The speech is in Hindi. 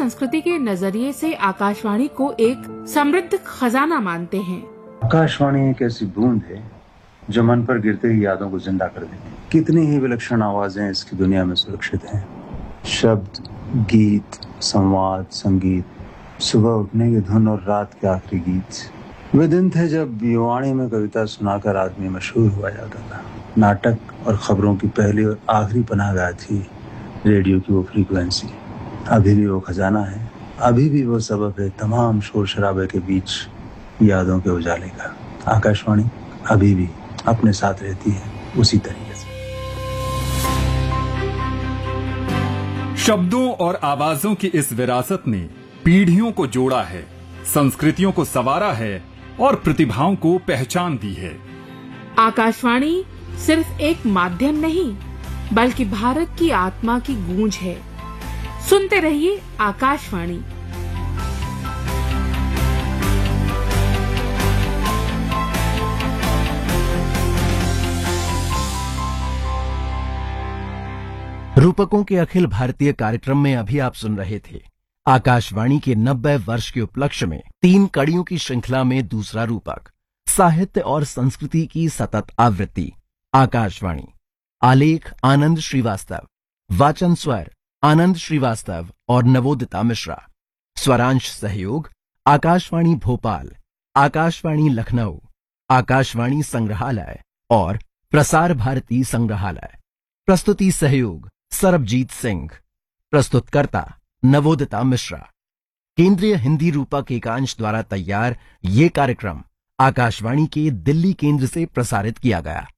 संस्कृति के नजरिए से आकाशवाणी को एक समृद्ध खजाना मानते हैं। आकाशवाणी एक ऐसी बूंद है जो मन पर गिरते ही यादों को जिंदा कर देती है। कितनी ही विलक्षण आवाजें इसकी दुनिया में सुरक्षित हैं। शब्द, गीत, संवाद, संगीत, सुबह उठने की धुन और रात के आखिरी गीत। वे दिन थे जब युवाणी में कविता सुनाकर आदमी मशहूर हुआ जाता था। नाटक और खबरों की पहली और आखिरी पनाहगाह थी रेडियो की वो फ्रीक्वेंसी। अभी भी वो खजाना है, अभी भी वो सबब है तमाम शोर शराबे के बीच यादों के उजाले का। आकाशवाणी अभी भी अपने साथ रहती है उसी तरीके से। शब्दों और आवाजों की इस विरासत ने पीढ़ियों को जोड़ा है, संस्कृतियों को संवारा है और प्रतिभाओं को पहचान दी है। आकाशवाणी सिर्फ एक माध्यम नहीं, बल्कि भारत की आत्मा की गूंज है। सुनते रहिए आकाशवाणी। रूपकों के अखिल भारतीय कार्यक्रम में अभी आप सुन रहे थे आकाशवाणी के 90 वर्ष के उपलक्ष्य में 3 कड़ियों की श्रृंखला में दूसरा रूपक, साहित्य और संस्कृति की सतत आवृत्ति आकाशवाणी। आलेख आनंद श्रीवास्तव, वाचन स्वर आनंद श्रीवास्तव और नवोदिता मिश्रा। स्वरांश सहयोग आकाशवाणी भोपाल, आकाशवाणी लखनऊ, आकाशवाणी संग्रहालय और प्रसार भारती संग्रहालय। प्रस्तुति सहयोग सरबजीत सिंह। प्रस्तुतकर्ता नवोदिता मिश्रा। केंद्रीय हिंदी रूपक एकांश द्वारा तैयार ये कार्यक्रम आकाशवाणी के दिल्ली केंद्र से प्रसारित किया गया।